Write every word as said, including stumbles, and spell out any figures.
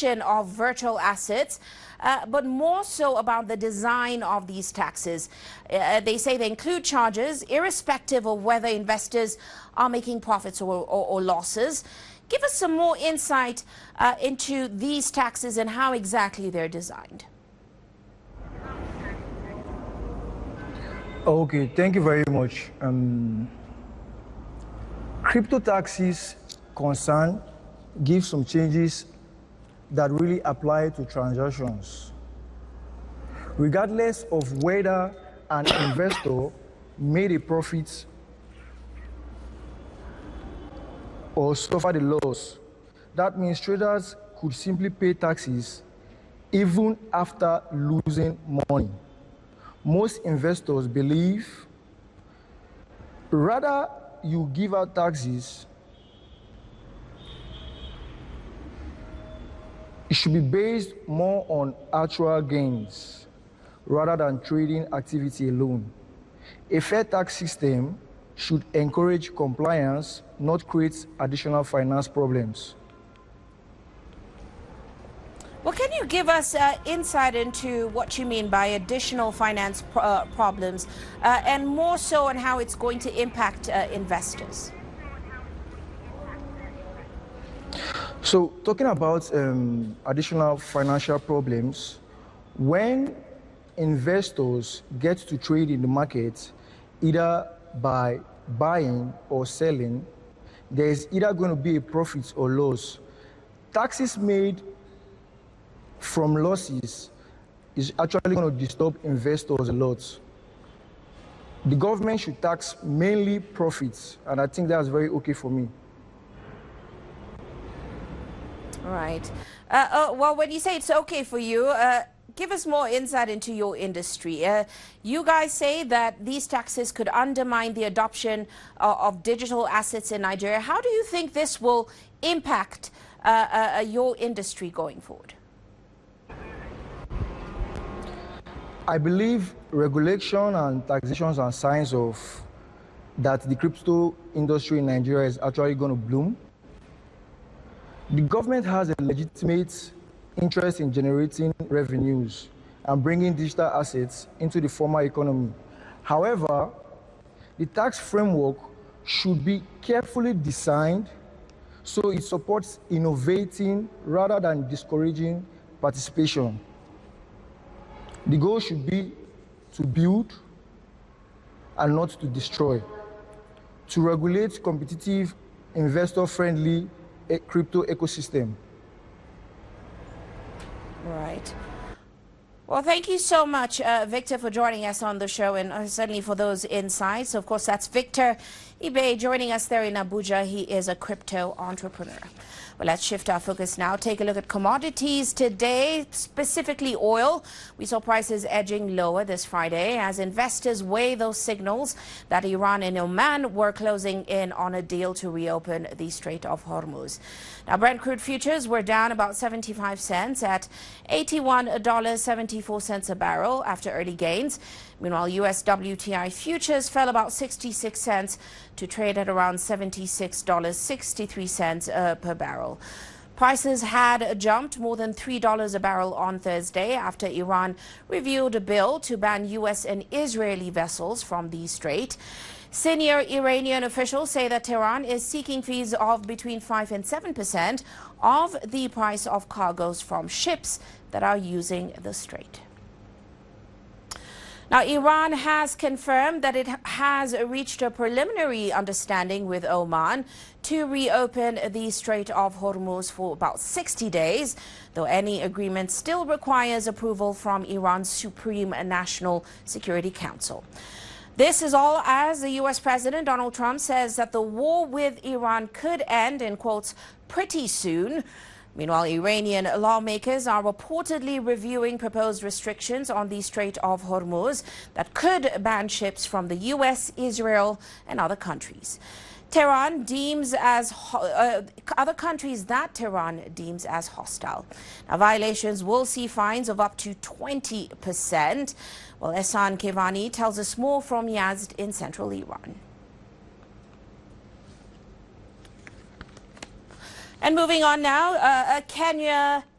taxation of virtual assets, uh, but more so about the design of these taxes. Uh, they say they include charges irrespective of whether investors are making profits or, or, or losses. Give us some more insight uh, into these taxes and how exactly they're designed. Okay, thank you very much. Um, crypto taxes concern give some changes that really apply to transactions. Regardless of whether an investor made a profit or suffered a loss, that means traders could simply pay taxes even after losing money. Most investors believe rather you give out taxes, it should be based more on actual gains rather than trading activity alone. A fair tax system should encourage compliance, not create additional finance problems. Well, can you give us uh, insight into what you mean by additional finance pro uh, problems uh, and more so on how it's going to impact uh, investors? So talking about um, additional financial problems, when investors get to trade in the market, either by buying or selling, there is either going to be a profit or loss. Taxes made from losses is actually going to disturb investors a lot. The government should tax mainly profits, and I think that's very okay for me. Right. Uh, uh, well, when you say it's okay for you, uh, give us more insight into your industry. Uh, you guys say that these taxes could undermine the adoption uh, of digital assets in Nigeria. How do you think this will impact uh, uh, your industry going forward? I believe regulation and taxation are signs of that the crypto industry in Nigeria is actually going to bloom. The government has a legitimate interest in generating revenues and bringing digital assets into the formal economy. However, the tax framework should be carefully designed so it supports innovating rather than discouraging participation. The goal should be to build and not to destroy, to regulate competitive, investor-friendly crypto ecosystem. Right. Well, thank you so much, uh, Victor, for joining us on the show and uh, certainly for those insights. Of course, that's Victor Ibe joining us there in Abuja. He is a crypto entrepreneur. Well, let's shift our focus now. Take a look at commodities today, specifically oil. We saw prices edging lower this Friday as investors weigh those signals that Iran and Oman were closing in on a deal to reopen the Strait of Hormuz. Now, Brent crude futures were down about seventy-five cents at eighty-one dollars and seventy-four cents a barrel after early gains. Meanwhile, U S W T I futures fell about sixty-six cents to trade at around seventy-six dollars and sixty-three cents uh, per barrel. Prices had jumped more than three dollars a barrel on Thursday after Iran revealed a bill to ban U S and Israeli vessels from the strait. Senior Iranian officials say that Tehran is seeking fees of between five and seven percent of the price of cargoes from ships that are using the strait. Now, Iran has confirmed that it has reached a preliminary understanding with Oman to reopen the Strait of Hormuz for about sixty days, though any agreement still requires approval from Iran's Supreme National Security Council. This is all as the U S President Donald Trump says that the war with Iran could end, in quotes, pretty soon. Meanwhile, Iranian lawmakers are reportedly reviewing proposed restrictions on the Strait of Hormuz that could ban ships from the U S, Israel, and other countries. Tehran deems as uh, other countries that Tehran deems as hostile. Now, violations will see fines of up to twenty percent. Well, Ehsan Kevani tells us more from Yazd in central Iran. And moving on now, uh, Kenya